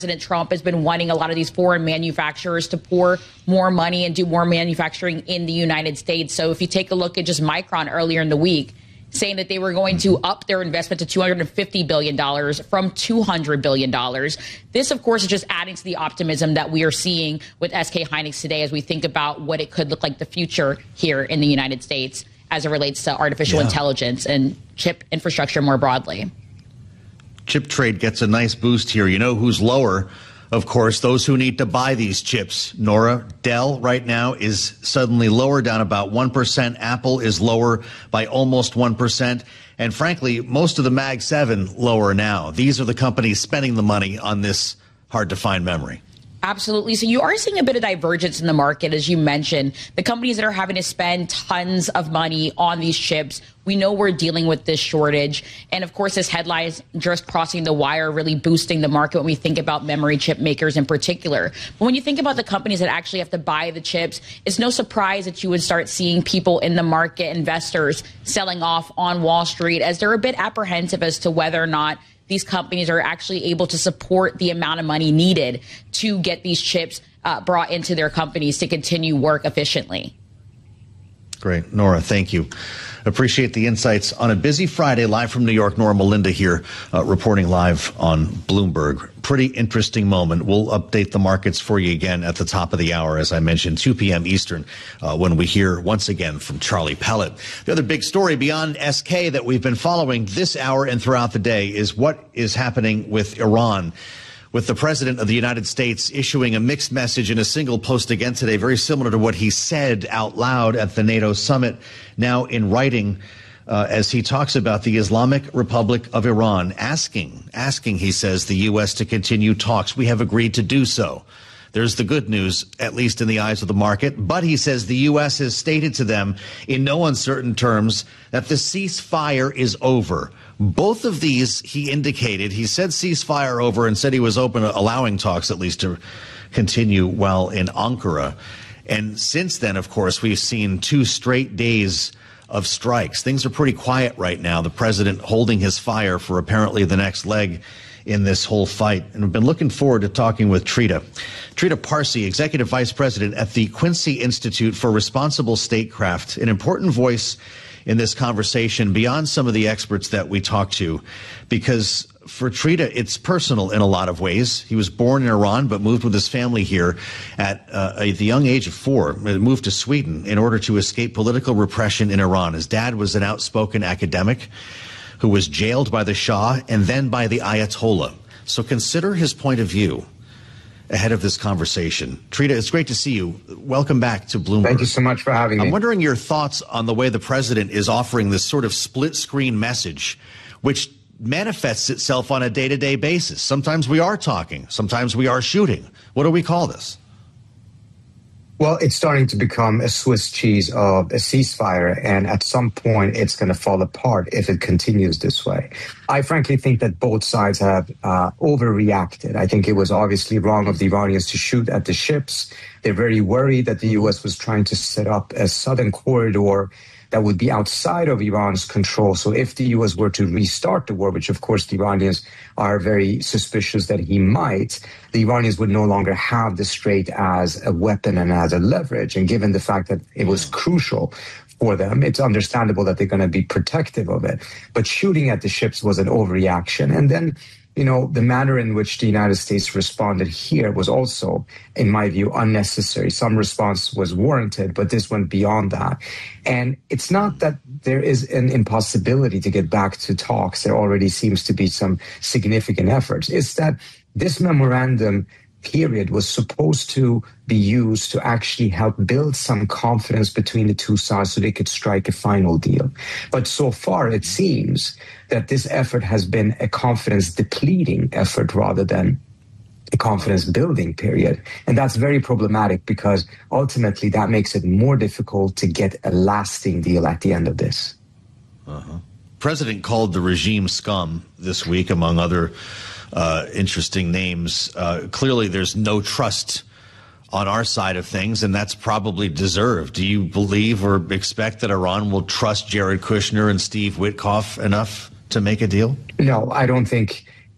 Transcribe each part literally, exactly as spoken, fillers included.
President Trump has been wanting a lot of these foreign manufacturers to pour more money and do more manufacturing in the United States. So if you take a look at just Micron earlier in the week, saying that they were going to up their investment to two hundred fifty billion dollars from two hundred billion dollars. This, of course, is just adding to the optimism that we are seeing with S K Hynix today as we think about what it could look like the future here in the United States as it relates to artificial yeah. intelligence and chip infrastructure more broadly. Chip trade gets a nice boost here. You know who's lower? Of course, those who need to buy these chips. Nora, Dell right now is suddenly lower, down about one percent. Apple is lower by almost one percent. And frankly, most of the Mag seven lower now. These are the companies spending the money on this hard-to-find memory. Absolutely. So you are seeing a bit of divergence in the market, as you mentioned. The companies that are having to spend tons of money on these chips, we know we're dealing with this shortage. And of course, this headline is just crossing the wire, really boosting the market when we think about memory chip makers in particular. But when you think about the companies that actually have to buy the chips, it's no surprise that you would start seeing people in the market, investors, selling off on Wall Street as they're a bit apprehensive as to whether or not these companies are actually able to support the amount of money needed to get these chips uh, brought into their companies to continue work efficiently. Great. Nora, thank you. Appreciate the insights on a busy Friday. Live from New York, Nora Melinda here, uh, reporting live on Bloomberg. Pretty interesting moment. We'll update the markets for you again at the top of the hour, as I mentioned, two p.m. Eastern, uh, when we hear once again from Charlie Pellet. The other big story beyond S K that we've been following this hour and throughout the day is what is happening with Iran, with the president of the United States issuing a mixed message in a single post again today, very similar to what he said out loud at the NATO summit, now in writing, uh, as he talks about the Islamic Republic of Iran, asking, asking, he says, the U S to continue talks. We have agreed to do so. There's the good news, at least in the eyes of the market. But he says the U S has stated to them in no uncertain terms that the ceasefire is over. Both of these, he indicated, he said ceasefire over and said he was open to allowing talks at least to continue while in Ankara. And since then, of course, we've seen two straight days of strikes. Things are pretty quiet right now. The president holding his fire for apparently the next leg in this whole fight. And we've been looking forward to talking with Trita. Trita Parsi, Executive Vice President at the Quincy Institute for Responsible Statecraft, an important voice in this conversation beyond some of the experts that we talked to, because for Trita, it's personal in a lot of ways. He was born in Iran, but moved with his family here at uh, the young age of four, moved to Sweden in order to escape political repression in Iran. His dad was an outspoken academic who was jailed by the Shah and then by the Ayatollah. So consider his point of view ahead of this conversation. Trita, it's great to see you. Welcome back to Bloomberg. Thank you so much for having me. I'm wondering your thoughts on the way the president is offering this sort of split-screen message, which manifests itself on a day-to-day basis. Sometimes we are talking. Sometimes we are shooting. What do we call this? Well, it's starting to become a Swiss cheese of a ceasefire, and at some point it's going to fall apart if it continues this way. I frankly think that both sides have uh, overreacted. I think it was obviously wrong of the Iranians to shoot at the ships. They're very worried that the U S was trying to set up a southern corridor that would be outside of Iran's control. So if the U S were to restart the war, which of course the Iranians are very suspicious that he might, the Iranians would no longer have the Strait as a weapon and as a leverage. And given the fact that it was crucial for them, it's understandable that they're going to be protective of it. But shooting at the ships was an overreaction. And then, you know, the manner in which the United States responded here was also, in my view, unnecessary. Some response was warranted, but this went beyond that. And it's not that there is an impossibility to get back to talks. There already seems to be some significant efforts. It's that this memorandum period was supposed to be used to actually help build some confidence between the two sides so they could strike a final deal. But so far, it seems that this effort has been a confidence-depleting effort rather than a confidence-building period. And that's very problematic because ultimately that makes it more difficult to get a lasting deal at the end of this. Uh-huh. President called the regime scum this week, among other Uh, interesting names. Uh, clearly, there's no trust on our side of things, and that's probably deserved. Do you believe or expect that Iran will trust Jared Kushner and Steve Witkoff enough to make a deal? No, I don't think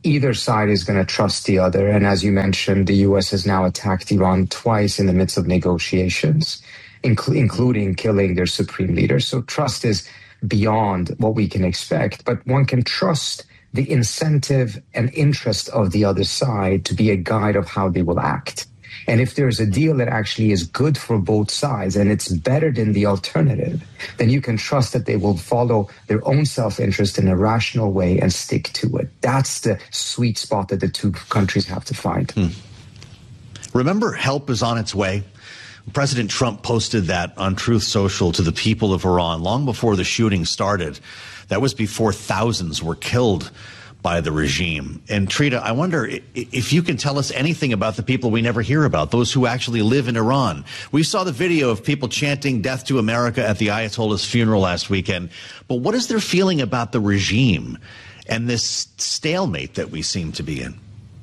either side is going to trust the other. And as you mentioned, the U S has now attacked Iran twice in the midst of negotiations, inc- including killing their supreme leader. So trust is beyond what we can expect, but one can trust the incentive and interest of the other side to be a guide of how they will act. And if there's a deal that actually is good for both sides and it's better than the alternative, then you can trust that they will follow their own self-interest in a rational way and stick to it. That's the sweet spot that the two countries have to find. Hmm. Remember, help is on its way. President Trump posted that on Truth Social to the people of Iran long before the shooting started. That was before thousands were killed by the regime. And Trita, I wonder if you can tell us anything about the people we never hear about, those who actually live in Iran. We saw the video of people chanting "Death to America" at the Ayatollah's funeral last weekend. But what is their feeling about the regime and this stalemate that we seem to be in?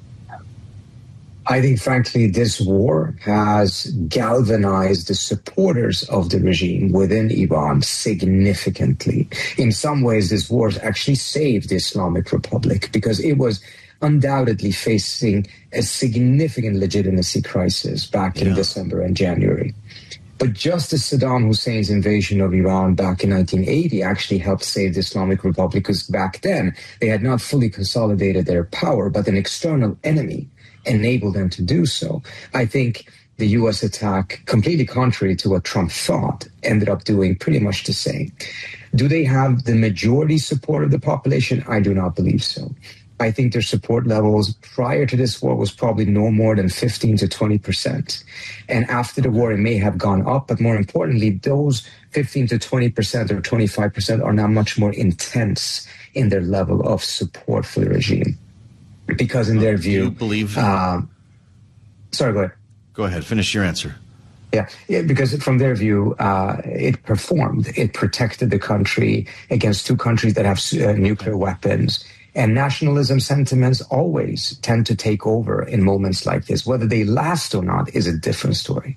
I think, frankly, this war has galvanized the supporters of the regime within Iran significantly. In some ways, this war has actually saved the Islamic Republic because it was undoubtedly facing a significant legitimacy crisis back in yeah. December and January. But just as Saddam Hussein's invasion of Iran back in nineteen eighty actually helped save the Islamic Republic, because back then they had not fully consolidated their power, but an external enemy enabled them to do so. I think the U S attack, completely contrary to what Trump thought, ended up doing pretty much the same. Do they have the majority support of the population? I do not believe so. I think their support levels prior to this war was probably no more than fifteen to twenty percent. And after the war, it may have gone up, but more importantly, those fifteen to twenty percent or twenty-five percent are now much more intense in their level of support for the regime. Because in their view, do you believe? Uh, sorry, go ahead. Go ahead. Finish your answer. Yeah, yeah, because from their view, uh, it performed. It protected the country against two countries that have uh, nuclear weapons. And nationalism sentiments always tend to take over in moments like this. Whether they last or not is a different story.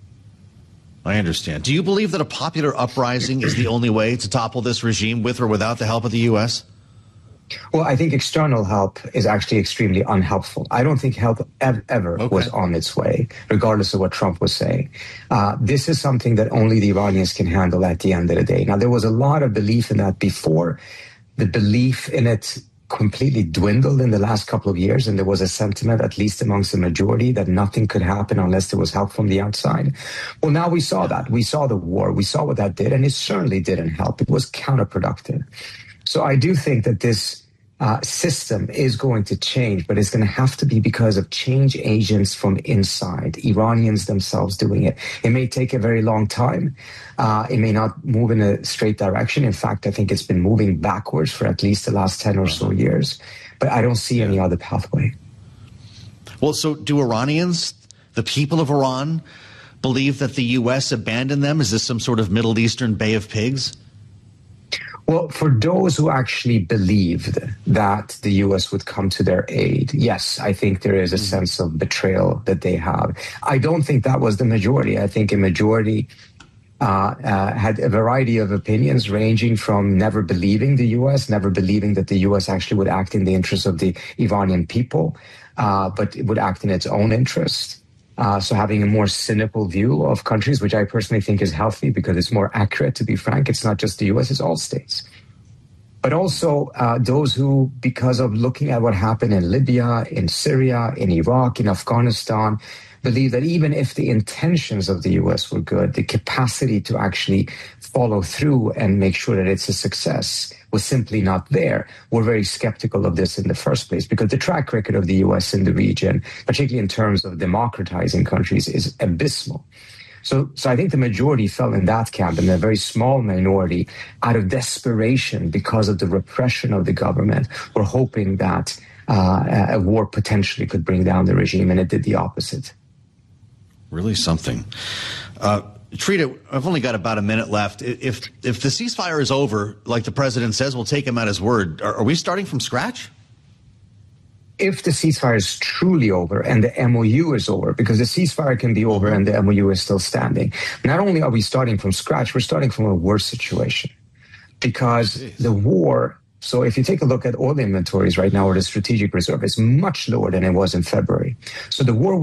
I understand. Do you believe that a popular uprising is the only way to topple this regime with or without the help of the U S? Well, I think external help is actually extremely unhelpful. I don't think help ev- ever okay. was on its way, regardless of what Trump was saying. Uh, this is something that only the Iranians can handle at the end of the day. Now, there was a lot of belief in that before. The belief in it completely dwindled in the last couple of years, and there was a sentiment, at least amongst the majority, that nothing could happen unless there was help from the outside. Well, now we saw that. We saw the war. We saw what that did, and it certainly didn't help. It was counterproductive. So I do think that this uh, system is going to change, but it's going to have to be because of change agents from inside, Iranians themselves doing it. It may take a very long time. Uh, it may not move in a straight direction. In fact, I think it's been moving backwards for at least the last ten or so years. But I don't see any other pathway. Well, so do Iranians, the people of Iran, believe that the U S abandoned them? Is this some sort of Middle Eastern Bay of Pigs? Well, for those who actually believed that the U S would come to their aid, yes, I think there is a sense of betrayal that they have. I don't think that was the majority. I think a majority uh, uh, had a variety of opinions, ranging from never believing the U S, never believing that the U S actually would act in the interest of the Iranian people, uh, but it would act in its own interest. Uh, so having a more cynical view of countries, which I personally think is healthy because it's more accurate, to be frank. It's not just the U S, it's all states. But also uh, those who, because of looking at what happened in Libya, in Syria, in Iraq, in Afghanistan, believe that even if the intentions of the U S were good, the capacity to actually follow through and make sure that it's a success was simply not there. We're very skeptical of this in the first place because the track record of the U S in the region, particularly in terms of democratizing countries, is abysmal. So, so I think the majority fell in that camp, and a very small minority, out of desperation because of the repression of the government, were hoping that uh, a war potentially could bring down the regime, and it did the opposite. Really something. Uh, Trita, I've only got about a minute left. If if the ceasefire is over, like the president says, we'll take him at his word. Are, are we starting from scratch? If the ceasefire is truly over and the M O U is over, because the ceasefire can be over and the M O U is still standing, not only are we starting from scratch, we're starting from a worse situation, because Jeez. the war So if you take a look at oil inventories right now, or the strategic reserve, it's much lower than it was in February. So the war